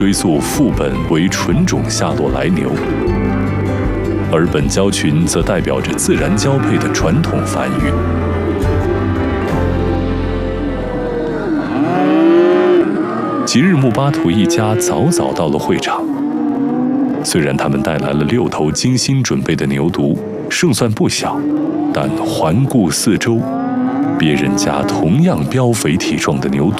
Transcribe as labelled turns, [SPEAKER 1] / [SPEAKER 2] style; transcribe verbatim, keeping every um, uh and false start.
[SPEAKER 1] 追溯父本为纯种夏洛来牛，而本交群则代表着自然交配的传统繁育。吉日穆巴图一家早早到了会场，虽然他们带来了六头精心准备的牛犊，胜算不小，但环顾四周，别人家同样膘肥体壮的牛犊